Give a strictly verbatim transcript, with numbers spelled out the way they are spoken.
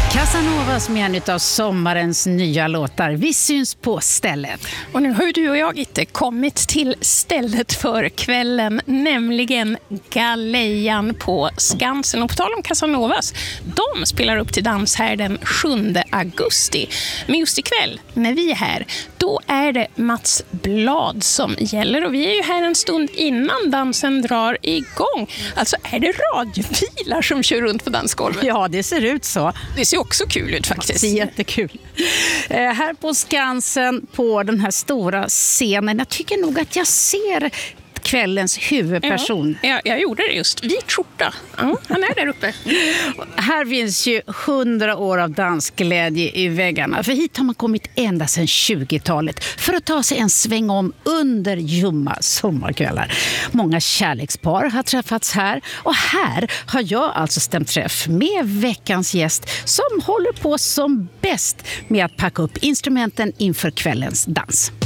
Casanovas med en av sommarens nya låtar. Vi syns på stället. Och nu har du och jag inte kommit till stället för kvällen, nämligen Galejan på Skansen. Och på tal om Casanovas, de spelar upp till dans här den sjunde augusti. Men just ikväll, när vi är här, då är det Mats Blad som gäller. Och vi är ju här en stund innan dansen drar igång. Alltså är det radiofilar som kör runt på dansgolvet? Ja, det ser ut så. Det ser också kul ut faktiskt. Det är jättekul. Eh, här på Skansen, på den här stora scenen, jag tycker nog att jag ser kvällens huvudperson. Ja, jag, jag gjorde det just. Vit skjorta. Ja, han är där uppe. Här finns ju hundra år av dansglädje i väggarna. För hit har man kommit ända sedan tjugotalet för att ta sig en sväng om under ljumma sommarkvällar. Många kärlekspar har träffats här. Och här har jag alltså stämt träff med veckans gäst som håller på som bäst med att packa upp instrumenten inför kvällens dans.